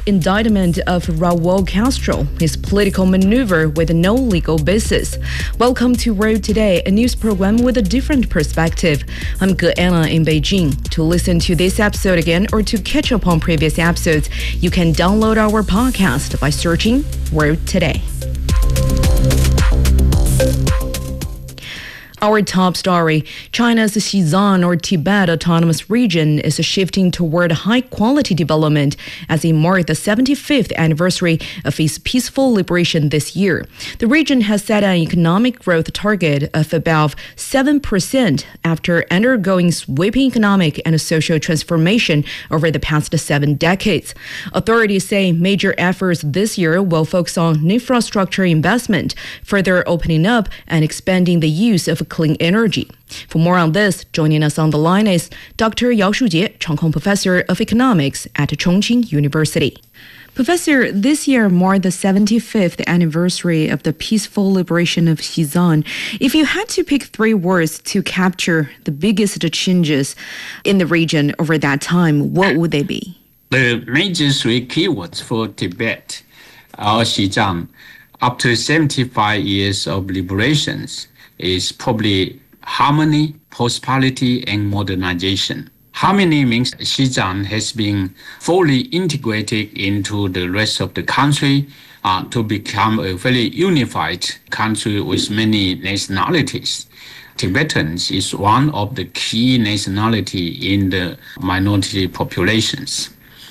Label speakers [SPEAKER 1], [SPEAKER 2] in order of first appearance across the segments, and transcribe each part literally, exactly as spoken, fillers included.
[SPEAKER 1] indictment of Raul Castro, his political maneuver with no legal basis. Welcome to Road Today, a news program with a different perspective. I'm Ge Anna in Beijing. To listen to this episode again or to catch up on previous episodes, you can download our podcast by searching Road Today. Our top story, China's Xizang or Tibet Autonomous Region is shifting toward high-quality development as it marked the seventy-fifth anniversary of its peaceful liberation this year. The region has set an economic growth target of about seven percent after undergoing sweeping economic and social transformation over the past seven decades. Authorities say major efforts this year will focus on infrastructure investment, further opening up and expanding the use of clean energy. For more on this, joining us on the line is Doctor Yao Shujie, Changkong Professor of Economics at Chongqing University. Professor, this year marked the seventy-fifth anniversary of the peaceful liberation of Xizang. If you had to pick three words to capture the biggest changes in the region over that time, what would they be?
[SPEAKER 2] The major three keywords for Tibet or Xizang after seventy-five years of liberations is probably harmony, prosperity, and modernization. Harmony means Xizang has been fully integrated into the rest of the country uh, to become a very unified country with many nationalities. Tibetans is one of the key nationality in the minority populations.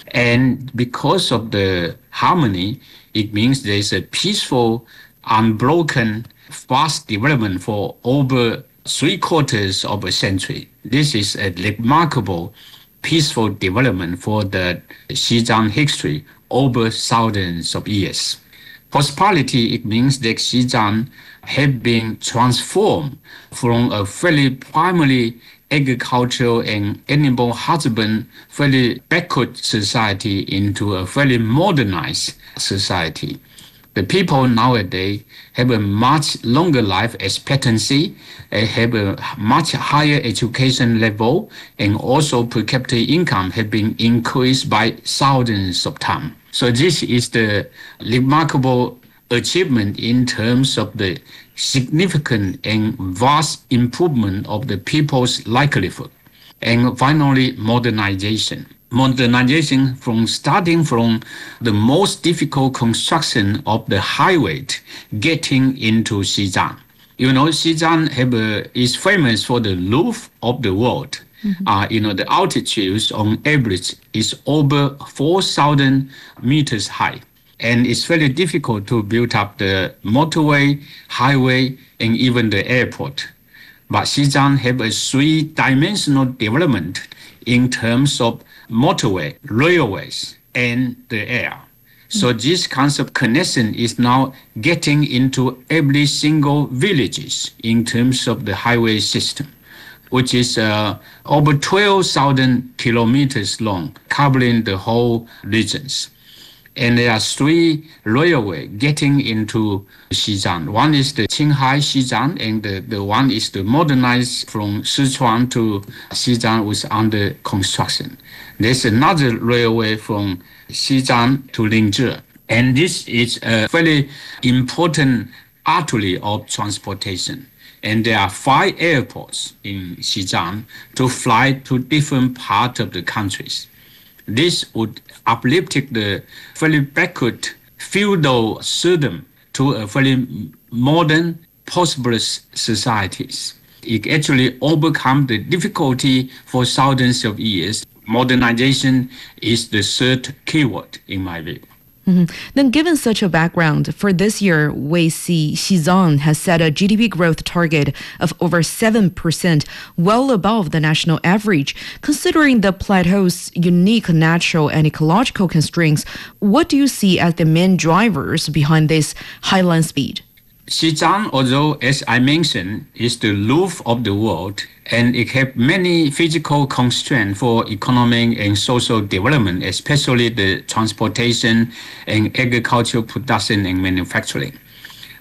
[SPEAKER 2] And because of the harmony, it means there's a peaceful, unbroken, fast development for over three quarters of a century. This is a remarkable, peaceful development for the Xizang history over thousands of years. Prosperity, it means that Xizang have been transformed from a very primarily agricultural and animal husband, very backward society into a very modernized society. The people nowadays have a much longer life expectancy, they have a much higher education level, and also per capita income have been increased by thousands of times. So this is the remarkable achievement in terms of the significant and vast improvement of the people's livelihood. And finally, modernization. Modernization from starting from the most difficult construction of the highway getting into Xizang. You know, Xizang have a, is famous for the roof of the world. Mm-hmm. Uh, you know, the altitude on average is over four thousand meters high. And it's very difficult to build up the motorway, highway, and even the airport. But Xizang have a three-dimensional development in terms of motorway, railways, and the air. So this kind of connection is now getting into every single villages in terms of the highway system, which is uh, over twelve thousand kilometers long, covering the whole regions. And there are three railway getting into Xizang. One is the Qinghai Xizang, and the, the one is the modernized from Sichuan to Xizang was under construction. There's another railway from Xizang to Linzhi. And this is a very important artery of transportation. And there are five airports in Xizang to fly to different parts of the countries. This would uplift the very backward feudal system to a very modern, prosperous societies. It actually overcome the difficulty for thousands of years. Modernization is the third keyword in my view.
[SPEAKER 1] Mm-hmm. Then given such a background, for this year, we see Xizang has set a G D P growth target of over seven percent, well above the national average. Considering the plateau's unique natural and ecological constraints, what do you see as the main drivers behind this highland speed?
[SPEAKER 2] Xizang, although, as I mentioned, is the roof of the world, and it has many physical constraints for economic and social development, especially the transportation and agricultural production and manufacturing.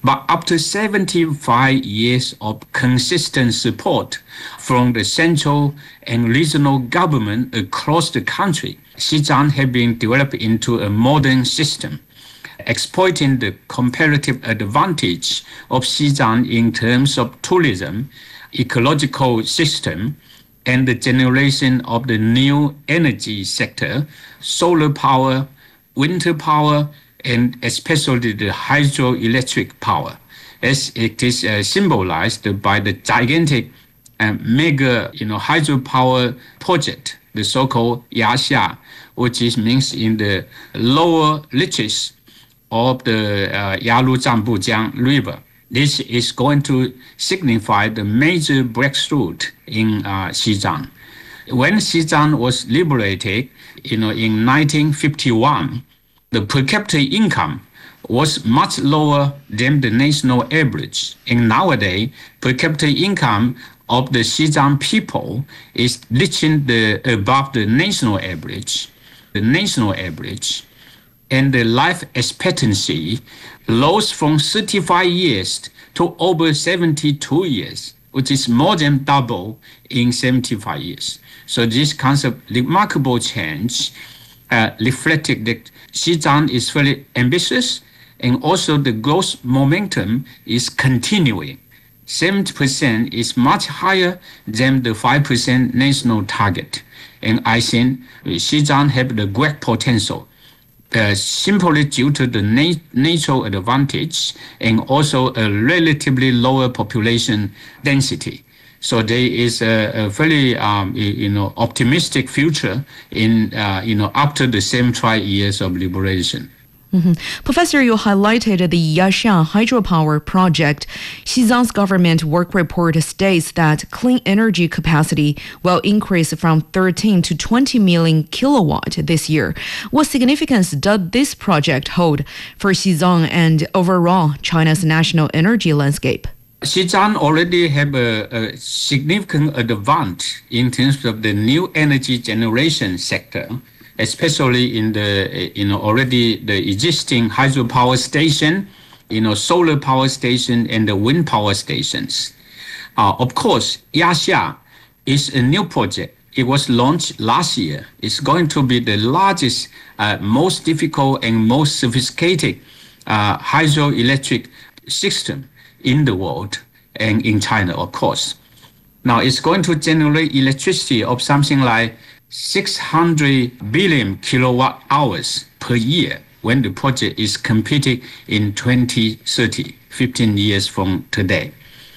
[SPEAKER 2] But after seventy-five years of consistent support from the central and regional government across the country, Xizang has been developed into a modern system, exploiting the comparative advantage of Xizang in terms of tourism, ecological system, and the generation of the new energy sector, solar power, wind power, and especially the hydroelectric power, as it is uh, symbolized by the gigantic uh, mega you know, hydropower project, the so-called Yaxia, which is means in the lower reaches of the uh, Yalu-Zhangbujiang River. This is going to signify the major breakthrough in uh, Xizang. When Xizang was liberated, you know, in nineteen fifty-one, the per capita income was much lower than the national average. And nowadays, per capita income of the Xizang people is reaching the above the national average. The national average. And the life expectancy rose from thirty-five years to over seventy-two years, which is more than double in seventy-five years. So this kind of remarkable change uh, reflected that Xizang is very ambitious, and also the growth momentum is continuing. seventy percent is much higher than the five percent national target. And I think Xizang has the great potential. Uh, simply due to the nat- natural advantage and also a relatively lower population density. So there is a, a very um, you know, optimistic future in uh, you know, after the seventy-five years of liberation.
[SPEAKER 1] Mm-hmm. Professor, you highlighted the Yaxia hydropower project. Xizang's government work report states that clean energy capacity will increase from thirteen to twenty million kilowatt this year. What significance does this project hold for Xizang and overall China's national energy landscape?
[SPEAKER 2] Xizang already have a, a significant advantage in terms of the new energy generation sector, especially in the, you know, already the existing hydropower station, you know, solar power station, and the wind power stations. Uh, of course, Yaxia is a new project. It was launched last year. It's going to be the largest, uh, most difficult, and most sophisticated uh, hydroelectric system in the world, and in China, of course. Now, it's going to generate electricity of something like six hundred billion kilowatt hours per year when the project is completed in twenty thirty, fifteen years from today.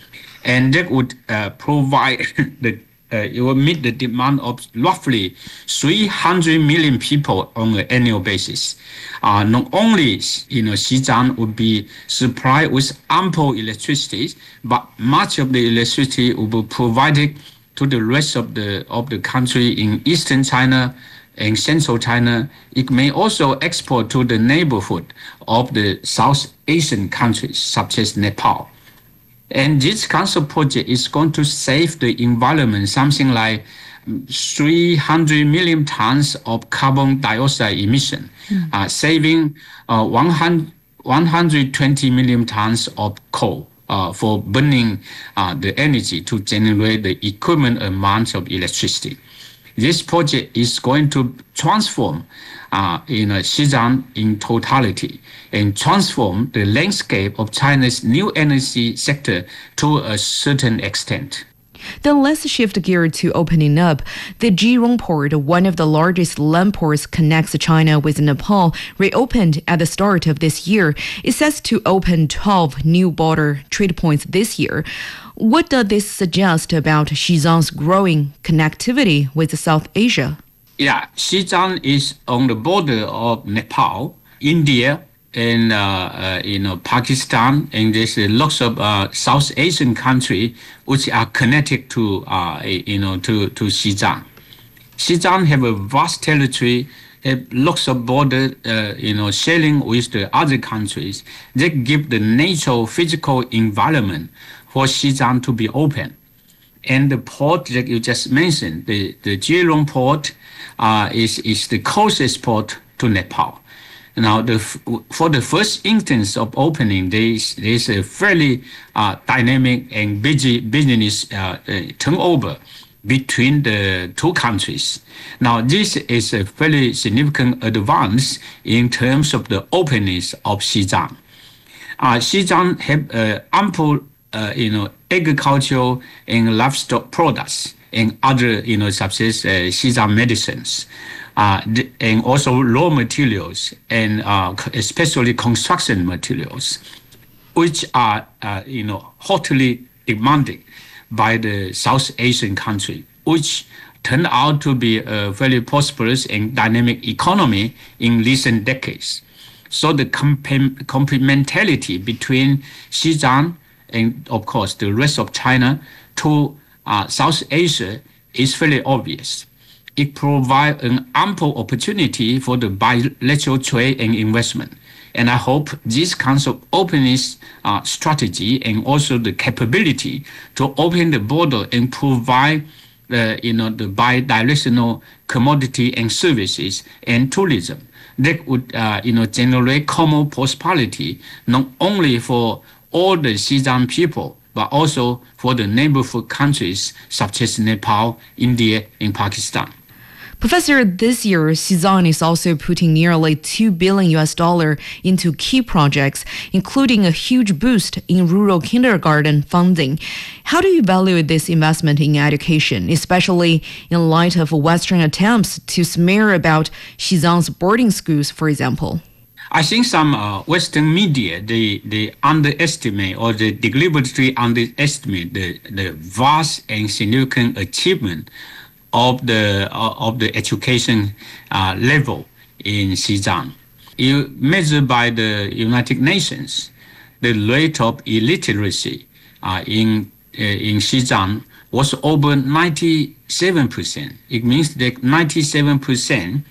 [SPEAKER 2] And that would uh, provide, the, uh, it will meet the demand of roughly three hundred million people on an annual basis. Uh, not only, you know, Xizang would be supplied with ample electricity, but much of the electricity will be provided to the rest of the of the country in eastern China and central China. It may also export to the neighborhood of the South Asian countries, such as Nepal. And this kind of project is going to save the environment something like three hundred million tons of carbon dioxide emission, mm. uh, saving uh, one hundred twenty million tons of coal. Uh, for burning uh, the energy to generate the equivalent amount of electricity. This project is going to transform uh, you know, Xizang in totality and transform the landscape of China's new energy sector to a certain extent.
[SPEAKER 1] Then let's shift gear to opening up. The Jilong port, one of the largest land ports, connects China with Nepal, reopened at the start of this year. It says to open twelve new border trade points this year. What does this suggest about Xizang's growing connectivity with South Asia?
[SPEAKER 2] Yeah, Xizang is on the border of Nepal, India, and uh, uh, you know, Pakistan, and there's uh, lots of uh, South Asian countries which are connected to uh, you know to to Xizang. Xizang have a vast territory, have lots of border uh, you know sharing with the other countries. They give the natural physical environment for Xizang to be open. And the port that you just mentioned, the the Jilong port, uh, is is the closest port to Nepal. Now, the, for the first instance of opening, there is, there is a fairly uh, dynamic and busy business uh, uh, turnover between the two countries. Now, this is a fairly significant advance in terms of the openness of Xizang. Uh, Xizang have uh, ample, uh, you know, agricultural and livestock products and other, you know, such as uh, Xizang medicines, uh, and also raw materials and uh, especially construction materials, which are, uh, you know, hotly demanded by the South Asian country, which turned out to be a very prosperous and dynamic economy in recent decades. So the complementarity between Xizang and, of course, the rest of China to uh, South Asia is very obvious. It provides an ample opportunity for the bilateral trade and investment. And I hope this kind of openness uh, strategy and also the capability to open the border and provide uh, you know, the bi-directional commodity and services and tourism that would uh, you know, generate common prosperity not only for all the Xizang people, but also for the neighborhood countries such as Nepal, India, and Pakistan.
[SPEAKER 1] Professor, this year, Xizang is also putting nearly two billion U S dollar into key projects, including a huge boost in rural kindergarten funding. How do you evaluate this investment in education, especially in light of Western attempts to smear about Xizang's boarding schools, for example?
[SPEAKER 2] I think some uh, Western media, they, they underestimate or they deliberately underestimate the, the vast and significant achievement of the uh, of the education uh, level in Xizang. You measure by the United Nations, the rate of illiteracy uh, in uh, in Xizang was over ninety-seven percent. It means that ninety-seven percent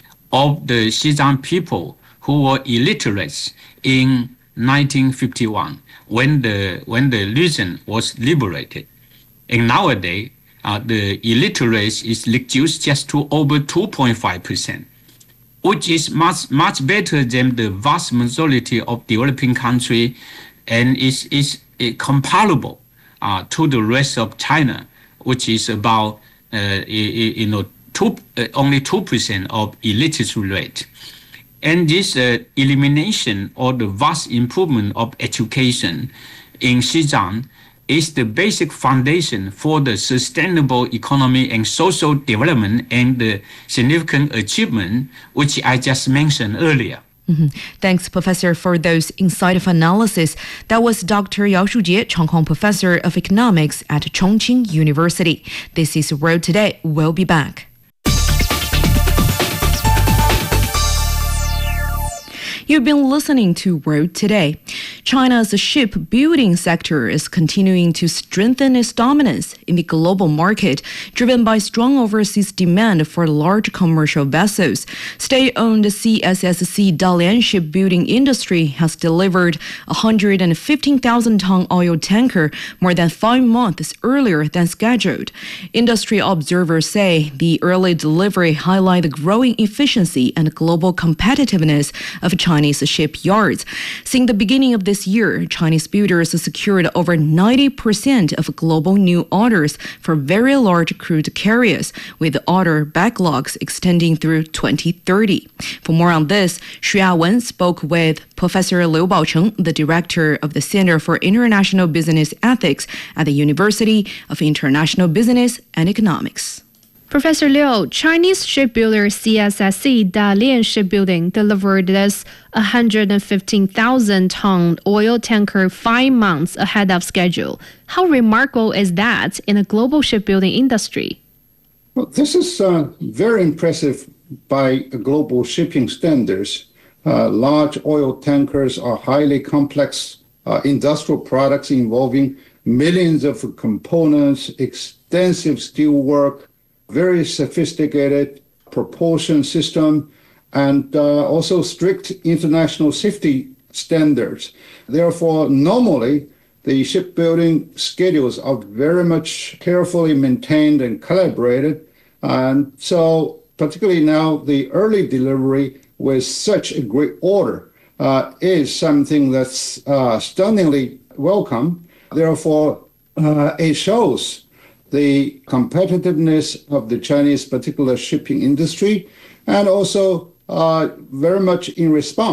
[SPEAKER 2] of the Xizang people who were illiterate in nineteen fifty-one, when the when the region was liberated, and nowadays. Uh, the illiteracy is reduced just to over two point five percent, which is much much better than the vast majority of developing countries, and is is uh, comparable uh, to the rest of China, which is about uh, you know two, uh, only two percent of illiteracy rate. And this uh, elimination or the vast improvement of education in Xizang is the basic foundation for the sustainable economy and social development and the significant achievement which I just mentioned earlier.
[SPEAKER 1] Mm-hmm. Thanks, Professor, for those insightful analysis. That was Doctor Yao Shujie, Chong Kong Professor of Economics at Chongqing University. This is World Today. We'll be back. You've been listening to World Today. China's shipbuilding sector is continuing to strengthen its dominance in the global market, driven by strong overseas demand for large commercial vessels. State-owned C S S C Dalian shipbuilding industry has delivered a one hundred fifteen thousand ton oil tanker more than five months earlier than scheduled. Industry observers say the early delivery highlights the growing efficiency and global competitiveness of Chinese shipyards. Since the beginning of this year, Chinese builders secured over ninety percent of global new orders for very large crude carriers, with order backlogs extending through twenty thirty. For more on this, Xu Yawen spoke with Professor Liu Baocheng, the director of the Center for International Business Ethics at the University of International Business and Economics.
[SPEAKER 3] Professor Liu, Chinese shipbuilder C S S C Dalian Shipbuilding delivered this one hundred fifteen thousand ton oil tanker five months ahead of schedule. How remarkable is that in the global shipbuilding industry?
[SPEAKER 4] Well, this is uh, very impressive by global shipping standards. Uh, large oil tankers are highly complex uh, industrial products involving millions of components, extensive steel work, very sophisticated propulsion system, and uh, also strict international safety standards. Therefore, normally, the shipbuilding schedules are very much carefully maintained and calibrated. And so, particularly now, the early delivery with such a great order uh, is something that's uh, stunningly welcome. Therefore, uh, it shows the competitiveness of the Chinese particular shipping industry, and also uh, very much in response